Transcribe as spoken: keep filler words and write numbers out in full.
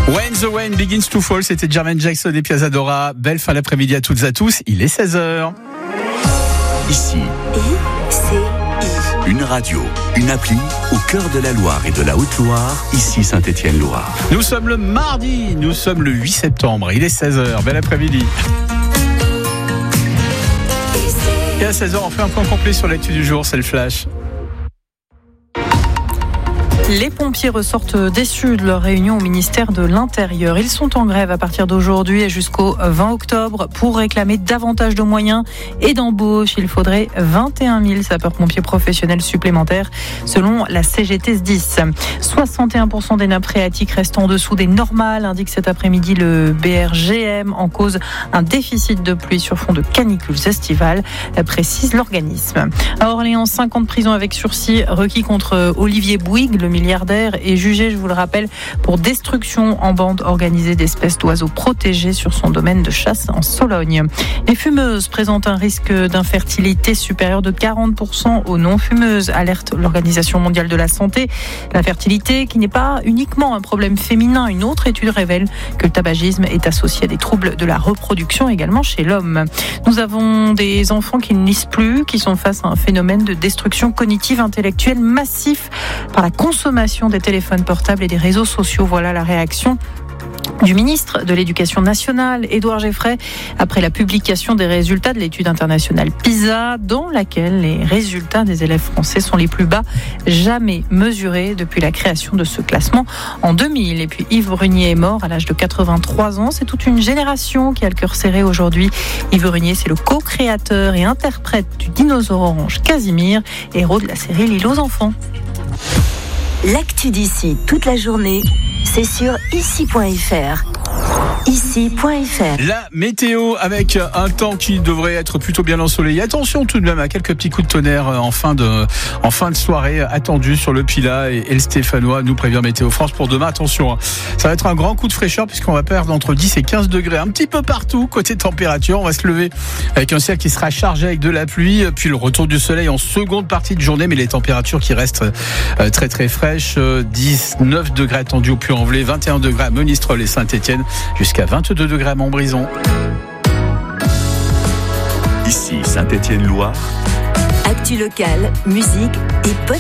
When the Rain Begins to Fall, c'était Jermaine Jackson et Piazza Dora. Belle fin d'après-midi à toutes et à tous, il est seize heures. Ici, I C I. une radio, une appli au cœur de la Loire et de la Haute-Loire, ici Saint-Étienne-Loire. Nous sommes le mardi, nous sommes le huit septembre, il est seize heures, belle après-midi. Et à seize heures, on fait un point complet sur l'actu du jour, c'est le flash. Les pompiers ressortent déçus de leur réunion au ministère de l'Intérieur. Ils sont en grève à partir d'aujourd'hui et jusqu'au vingt octobre pour réclamer davantage de moyens et d'embauches. Il faudrait vingt et un mille sapeurs-pompiers professionnels supplémentaires selon la C G T S dix. soixante et un pour cent des nappes phréatiques restent en dessous des normales, indique cet après-midi le B R G M, en cause un déficit de pluie sur fond de canicules estivales, précise l'organisme. À Orléans, cinquante prisons avec sursis requis contre Olivier Bouygues, le milliardaire, est jugé, je vous le rappelle, pour destruction en bande organisée d'espèces d'oiseaux protégés sur son domaine de chasse en Sologne. Les fumeuses présentent un risque d'infertilité supérieur de quarante pour cent aux non-fumeuses, alerte l'Organisation mondiale de la santé. L'infertilité qui n'est pas uniquement un problème féminin. Une autre étude révèle que le tabagisme est associé à des troubles de la reproduction également chez l'homme. Nous avons des enfants qui ne lisent plus, qui sont face à un phénomène de destruction cognitive intellectuelle massif par la consommation des téléphones portables et des réseaux sociaux. Voilà la réaction du ministre de l'Éducation nationale, Édouard Geffray, après la publication des résultats de l'étude internationale PISA, dans laquelle les résultats des élèves français sont les plus bas jamais mesurés depuis la création de ce classement en deux mille. Et puis Yves Brunier est mort à l'âge de quatre-vingt-trois ans. C'est toute une génération qui a le cœur serré aujourd'hui. Yves Brunier, c'est le co-créateur et interprète du dinosaure orange Casimir, héros de la série L'île aux enfants. L'actu d'ici toute la journée, c'est sur ici point f r. ici point f r. La météo avec un temps qui devrait être plutôt bien ensoleillé. Attention tout de même à quelques petits coups de tonnerre en fin de, en fin de soirée attendus sur le Pilat et, et le Stéphanois, nous prévient Météo France pour demain. Attention, hein. Ça va être un grand coup de fraîcheur puisqu'on va perdre entre dix et quinze degrés un petit peu partout côté température. On va se lever avec un ciel qui sera chargé avec de la pluie, puis le retour du soleil en seconde partie de journée, mais les températures qui restent euh, très très fraîches. dix-neuf degrés attendus au Puy-en-Velay, vingt et un degrés à Monistrol et Saint-Étienne, jusqu'à vingt-deux degrés à Montbrison. Ici Saint-Étienne-Loire. Actu locale, musique et